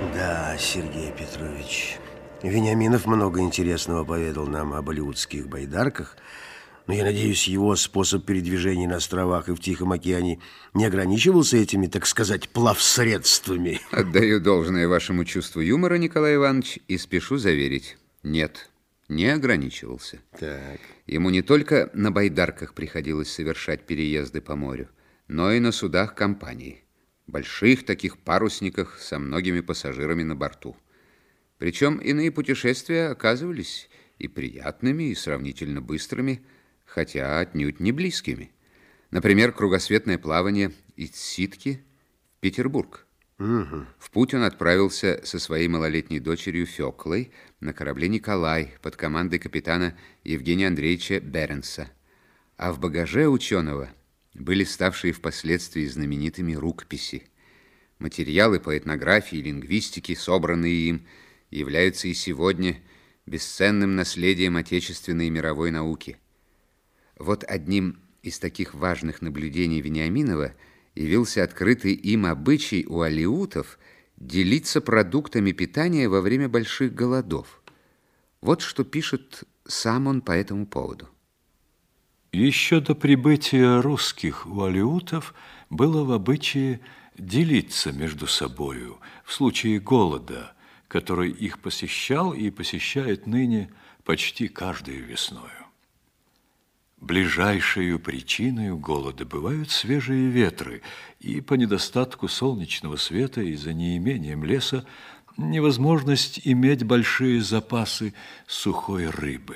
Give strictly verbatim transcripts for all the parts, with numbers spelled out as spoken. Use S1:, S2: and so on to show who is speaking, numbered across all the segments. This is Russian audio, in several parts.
S1: Да, Сергей Петрович, Вениаминов много интересного поведал нам об алеутских байдарках, но я надеюсь, его способ передвижения на островах и в Тихом океане не ограничивался этими, так сказать, плавсредствами.
S2: Отдаю должное вашему чувству юмора, Николай Иванович, и спешу заверить, нет, не ограничивался.
S1: Так.
S2: Ему не только на байдарках приходилось совершать переезды по морю, но и на судах компании, больших таких парусниках со многими пассажирами на борту. Причем иные путешествия оказывались и приятными, и сравнительно быстрыми, хотя отнюдь не близкими. Например, кругосветное плавание из Ситки в Петербург.
S1: Угу.
S2: В путь он отправился со своей малолетней дочерью Феклой на корабле «Николай» под командой капитана Евгения Андреевича Беренса. А в багаже ученого были ставшие впоследствии знаменитыми рукописи. Материалы по этнографии и лингвистике, собранные им, являются и сегодня бесценным наследием отечественной и мировой науки. Вот одним из таких важных наблюдений Вениаминова явился открытый им обычай у алеутов делиться продуктами питания во время больших голодов. Вот что пишет сам он по этому поводу.
S3: Еще до прибытия русских у алеутов было в обычае делиться между собою в случае голода, который их посещал и посещает ныне почти каждую весною. Ближайшей причиной голода бывают свежие ветры, и по недостатку солнечного света и за неимением леса невозможность иметь большие запасы сухой рыбы.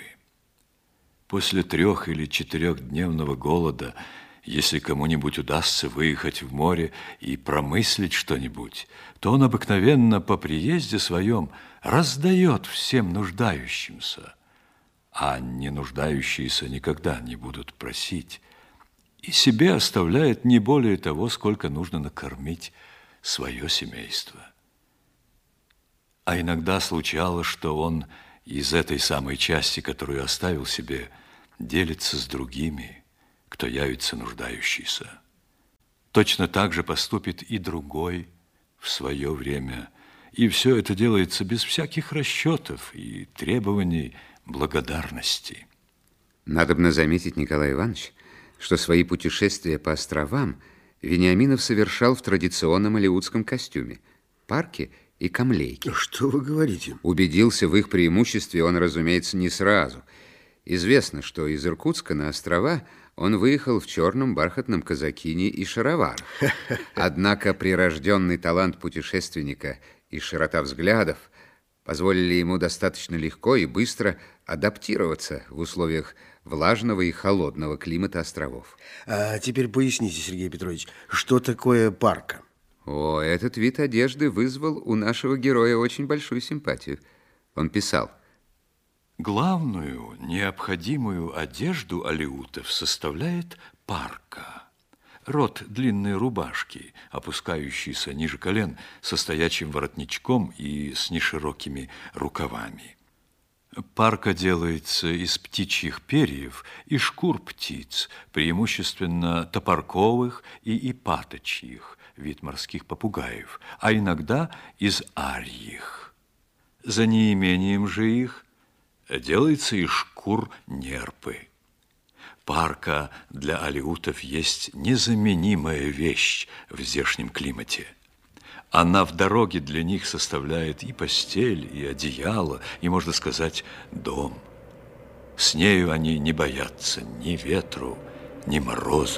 S3: После трех- или четырехдневного голода, если кому-нибудь удастся выехать в море и промыслить что-нибудь, то он обыкновенно по приезде своем раздает всем нуждающимся, а не нуждающиеся никогда не будут просить, и себе оставляет не более того, сколько нужно накормить свое семейство. А иногда случалось, что он из этой самой части, которую оставил себе, делится с другими, кто явится нуждающийся. Точно так же поступит и другой в свое время, и все это делается без всяких расчетов и требований благодарности.
S2: Надобно заметить, Николай Иванович, что свои путешествия по островам Вениаминов совершал в традиционном алеутском костюме, парке и камлейке.
S1: Что вы говорите?
S2: Убедился в их преимуществе он, разумеется, не сразу. Известно, что из Иркутска на острова он выехал в черном бархатном казакине и шароварах. Однако прирожденный талант путешественника и широта взглядов позволили ему достаточно легко и быстро адаптироваться в условиях влажного и холодного климата островов.
S1: А теперь поясните, Сергей Петрович, что такое парка?
S2: О, этот вид одежды вызвал у нашего героя очень большую симпатию. Он писал:
S3: главную необходимую одежду алеутов составляет парка. Род длинной рубашки, опускающейся ниже колен, со стоячим воротничком и с неширокими рукавами. Парка делается из птичьих перьев и шкур птиц, преимущественно топорковых и ипаточьих, вид морских попугаев, а иногда из арьих. За неимением же их делается из шкур нерпы. Парка для алеутов есть незаменимая вещь в здешнем климате. Она в дороге для них составляет и постель, и одеяло, и, можно сказать, дом. С нею они не боятся ни ветру, ни морозу.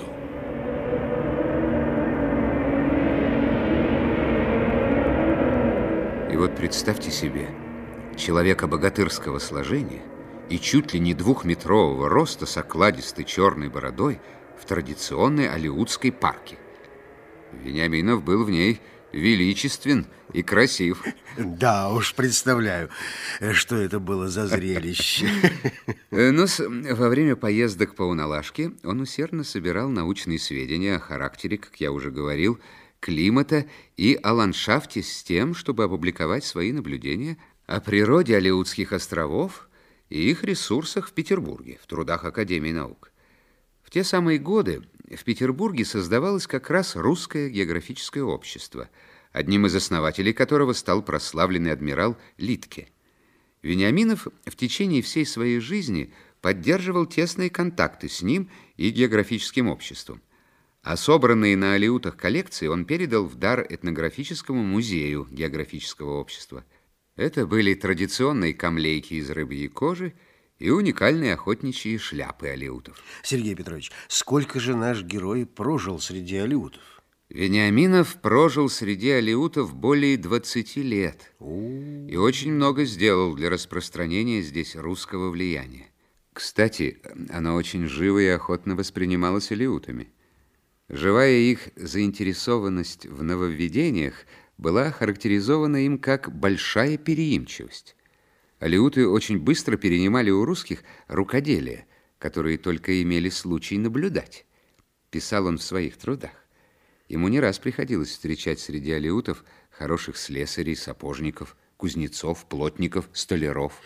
S2: И вот представьте себе, человека богатырского сложения и чуть ли не двухметрового роста с окладистой черной бородой в традиционной алеутской парке. Вениаминов был в ней величествен и красив.
S1: Да уж, представляю, что это было за зрелище.
S2: Но во время поездок по Уналашке он усердно собирал научные сведения о характере, как я уже говорил, климата и о ландшафте с тем, чтобы опубликовать свои наблюдения о природе алеутских островов и их ресурсах в Петербурге, в трудах Академии наук. В те самые годы в Петербурге создавалось как раз русское географическое общество, одним из основателей которого стал прославленный адмирал Литке. Вениаминов в течение всей своей жизни поддерживал тесные контакты с ним и географическим обществом. А собранные на Алеутах коллекции он передал в дар этнографическому музею географического общества. Это были традиционные камлейки из рыбьей кожи и уникальные охотничьи шляпы алеутов.
S1: Сергей Петрович, сколько же наш герой прожил среди алеутов?
S2: Вениаминов прожил среди алеутов более двадцати лет и очень много сделал для распространения здесь русского влияния. Кстати, оно очень живо и охотно воспринималось алеутами. Живая их заинтересованность в нововведениях была характеризована им как большая переимчивость. Алеуты очень быстро перенимали у русских рукоделие, которые только имели случай наблюдать. Писал он в своих трудах. Ему не раз приходилось встречать среди алеутов хороших слесарей, сапожников, кузнецов, плотников, столяров.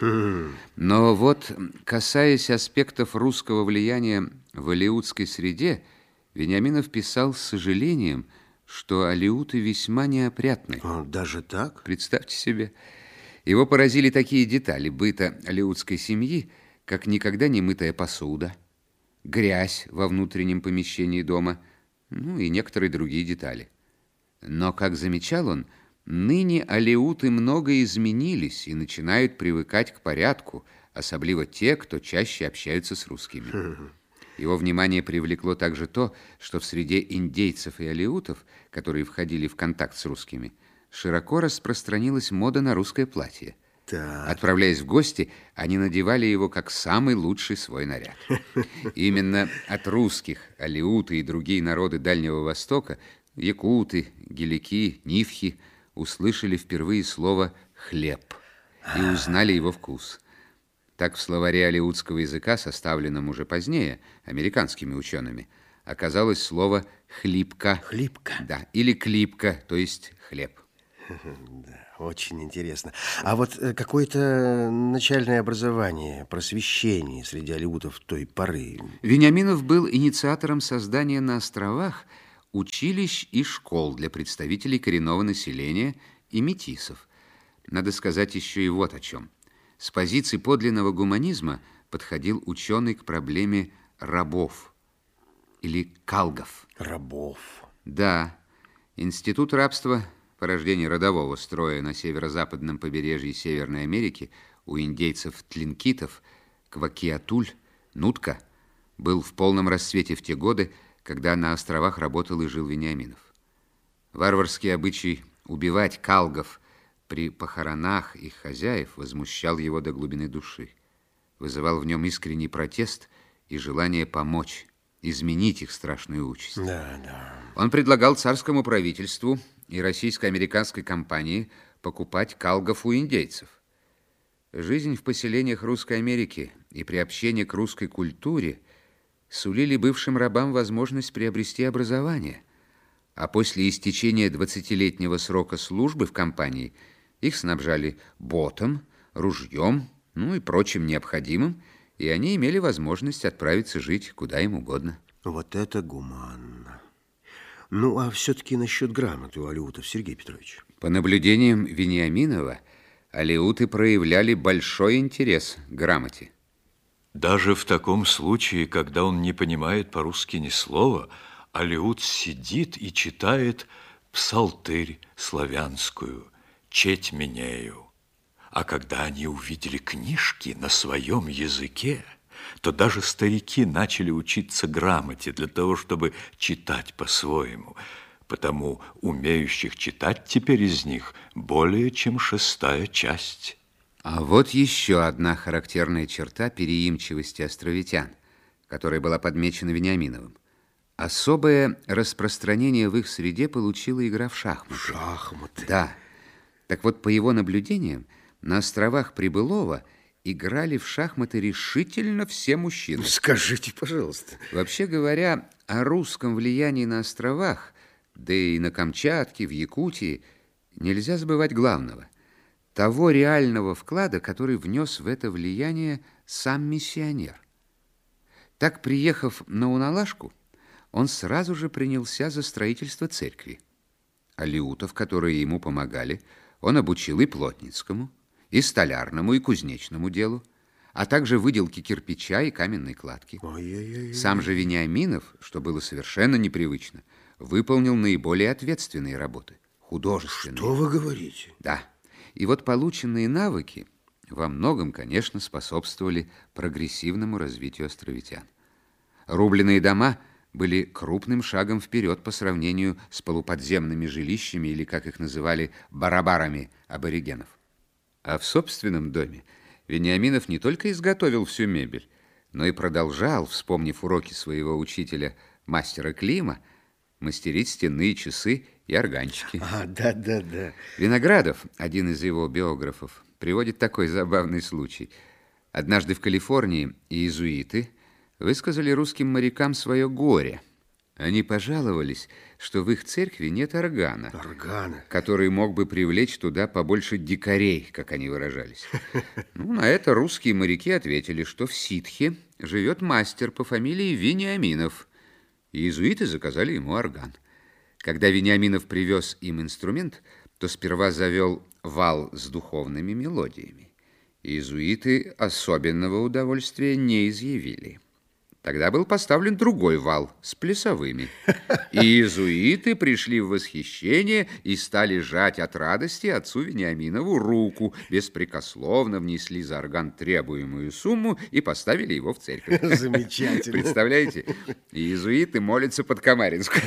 S2: Но вот, касаясь аспектов русского влияния в алеутской среде, Вениаминов писал с сожалением, что алеуты весьма неопрятны.
S1: Даже так?
S2: Представьте себе. Его поразили такие детали быта алеутской семьи, как никогда не мытая посуда, грязь во внутреннем помещении дома, ну и некоторые другие детали. Но, как замечал он, ныне алеуты много изменились и начинают привыкать к порядку, особливо те, кто чаще общаются с русскими. Его внимание привлекло также то, что в среде индейцев и алеутов, которые входили в контакт с русскими, широко распространилась мода на русское платье.
S1: Так.
S2: Отправляясь в гости, они надевали его как самый лучший свой наряд. Именно от русских алеуты и другие народы Дальнего Востока, якуты, гелики, нивхи, услышали впервые слово «хлеб» и узнали его вкус. Так в словаре алеутского языка, составленном уже позднее американскими учеными, оказалось слово «хлипка».
S1: Хлипка?
S2: Да, или «клипка», то есть «хлеб».
S1: Да, очень интересно. А вот какое-то начальное образование, просвещение среди алеутов той поры?
S2: Вениаминов был инициатором создания на островах училищ и школ для представителей коренного населения и метисов. Надо сказать еще и вот о чем. С позиции подлинного гуманизма подходил ученый к проблеме рабов или калгов.
S1: Рабов?
S2: Да, институт рабства, порождение родового строя на северо-западном побережье Северной Америки у индейцев тлинкитов, Квакиатуль, Нутка, был в полном расцвете в те годы, когда на островах работал и жил Вениаминов. Варварский обычай убивать калгов при похоронах их хозяев возмущал его до глубины души, вызывал в нем искренний протест и желание помочь, изменить их страшную участь.
S1: Да, да.
S2: Он предлагал царскому правительству и российско-американской компании покупать калгов у индейцев. Жизнь в поселениях Русской Америки и приобщение к русской культуре сулили бывшим рабам возможность приобрести образование, а после истечения двадцатилетнего срока службы в компании их снабжали ботом, ружьем, ну и прочим необходимым, и они имели возможность отправиться жить куда им угодно.
S1: Вот это гуманно. Ну, а все-таки насчет грамоты у алеутов, Сергей Петрович.
S2: По наблюдениям Вениаминова, алеуты проявляли большой интерес к грамоте.
S3: Даже в таком случае, когда он не понимает по-русски ни слова, алеут сидит и читает псалтырь славянскую, четь Минею. А когда они увидели книжки на своем языке, то даже старики начали учиться грамоте для того, чтобы читать по-своему. Потому умеющих читать теперь из них более чем шестая часть.
S2: А вот еще одна характерная черта переимчивости островитян, которая была подмечена Вениаминовым. Особое распространение в их среде получила игра в шахматы.
S1: Шахматы?
S2: Да. Так вот, по его наблюдениям, на островах Прибылова играли в шахматы решительно все мужчины.
S1: Скажите, пожалуйста.
S2: Вообще говоря, о русском влиянии на островах, да и на Камчатке, в Якутии, нельзя забывать главного – того реального вклада, который внес в это влияние сам миссионер. Так, приехав на Уналашку, он сразу же принялся за строительство церкви. алеутов, которые ему помогали, он обучил и плотницкому, и столярному, и кузнечному делу, а также выделке кирпича и каменной кладки.
S1: Ой-ой-ой.
S2: Сам же Вениаминов, что было совершенно непривычно, выполнил наиболее ответственные работы, художественные.
S1: Что вы говорите?
S2: Да. И вот полученные навыки во многом, конечно, способствовали прогрессивному развитию островитян. Рубленые дома были крупным шагом вперед по сравнению с полуподземными жилищами, или, как их называли, барабарами аборигенов. А в собственном доме Вениаминов не только изготовил всю мебель, но и продолжал, вспомнив уроки своего учителя, мастера Клима, мастерить стенные часы и органчики.
S1: А, да-да-да.
S2: Виноградов, один из его биографов, приводит такой забавный случай. Однажды в Калифорнии иезуиты высказали русским морякам свое горе. Они пожаловались, что в их церкви нет органа,
S1: Органа.
S2: который мог бы привлечь туда побольше дикарей, как они выражались. Ну, на это русские моряки ответили, что в ситхе живет мастер по фамилии Вениаминов. И иезуиты заказали ему орган. Когда Вениаминов привез им инструмент, то сперва завел вал с духовными мелодиями. Иезуиты особенного удовольствия не изъявили. Тогда был поставлен другой вал с плясовыми. И иезуиты пришли в восхищение и стали жать от радости отцу Вениаминову руку, беспрекословно внесли за орган требуемую сумму и поставили его в церковь.
S1: Замечательно.
S2: Представляете? Иезуиты молятся под Камаринской.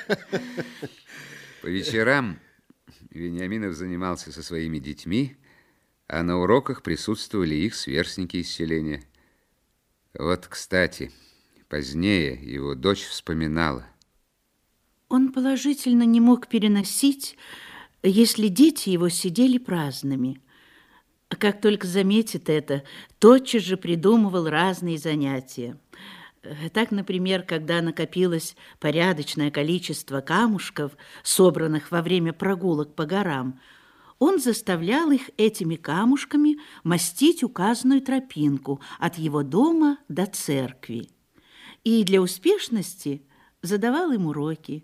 S2: По вечерам Вениаминов занимался со своими детьми, а на уроках присутствовали их сверстники из селения. Вот, кстати, позднее его дочь вспоминала.
S4: Он положительно не мог переносить, если дети его сидели праздными. А как только заметит это, тотчас же придумывал разные занятия. Так, например, когда накопилось порядочное количество камушков, собранных во время прогулок по горам, он заставлял их этими камушками мастить указанную тропинку от его дома до церкви. И для успешности задавал им уроки.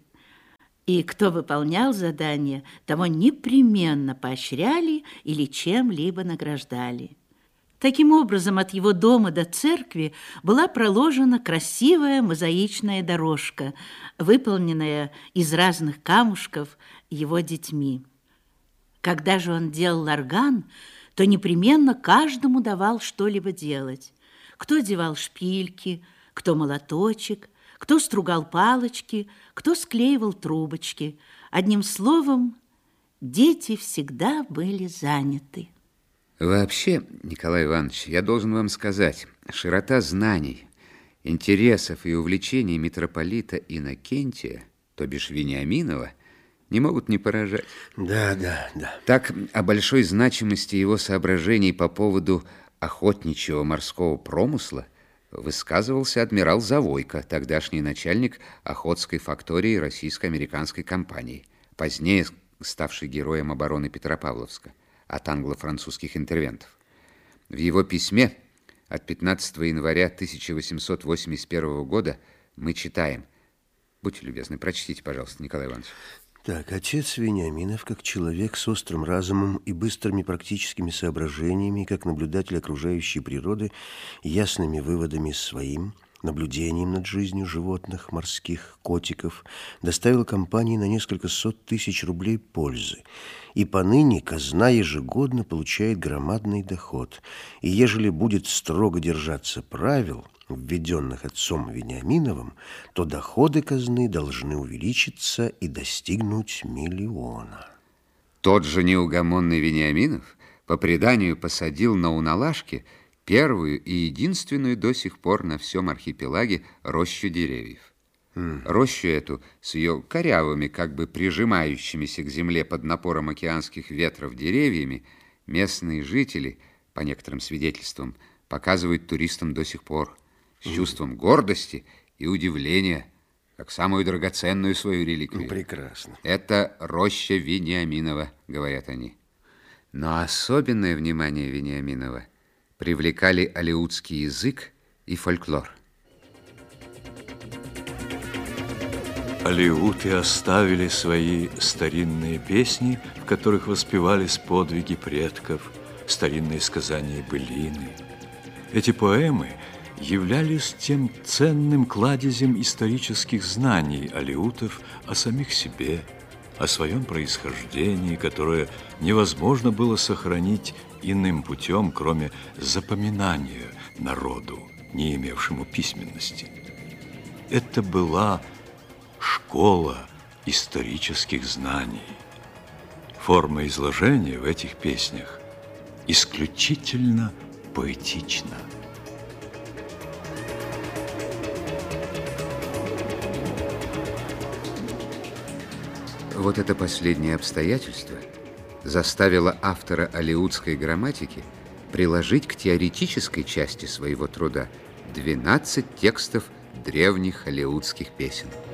S4: И кто выполнял задание, того непременно поощряли или чем-либо награждали. Таким образом, от его дома до церкви была проложена красивая мозаичная дорожка, выполненная из разных камушков его детьми. Когда же он делал орган, то непременно каждому давал что-либо делать. Кто девал шпильки, кто молоточек, кто стругал палочки, кто склеивал трубочки. Одним словом, дети всегда были заняты.
S2: Вообще, Николай Иванович, я должен вам сказать, широта знаний, интересов и увлечений митрополита Иннокентия, то бишь Вениаминова, не могут не поражать.
S1: Да, да, да.
S2: Так, о большой значимости его соображений по поводу охотничьего морского промысла высказывался адмирал Завойко, тогдашний начальник охотской фактории российско-американской компании, позднее ставший героем обороны Петропавловска от англо-французских интервентов. В его письме от пятнадцатого января тысяча восемьсот восемьдесят первого года мы читаем. Будьте любезны, прочтите, пожалуйста, Николай Иванович.
S1: Так, отец Вениаминов, как человек с острым разумом и быстрыми практическими соображениями, как наблюдатель окружающей природы, ясными выводами своим, наблюдением над жизнью животных, морских, котиков, доставил компании на несколько сот тысяч рублей пользы. И поныне казна ежегодно получает громадный доход. И ежели будет строго держаться правил, введенных отцом Вениаминовым, то доходы казны должны увеличиться и достигнуть миллиона.
S2: Тот же неугомонный Вениаминов по преданию посадил на Уналашке первую и единственную до сих пор на всем архипелаге рощу деревьев. Mm. Рощу эту с ее корявыми, как бы прижимающимися к земле под напором океанских ветров деревьями местные жители, по некоторым свидетельствам, показывают туристам до сих пор с чувством гордости и удивления, как самую драгоценную свою реликвию.
S1: Прекрасно.
S2: Это роща Вениаминова, говорят они. Но особенное внимание Вениаминова привлекали алеутский язык и фольклор.
S3: алеуты оставили свои старинные песни, в которых воспевались подвиги предков, старинные сказания и былины. Эти поэмы являлись тем ценным кладезем исторических знаний алеутов о самих себе, о своем происхождении, которое невозможно было сохранить иным путем, кроме запоминания народу, не имевшему письменности. Это была школа исторических знаний. Форма изложения в этих песнях исключительно поэтична.
S2: Вот это последнее обстоятельство заставило автора алеутской грамматики приложить к теоретической части своего труда двенадцать текстов древних алеутских песен.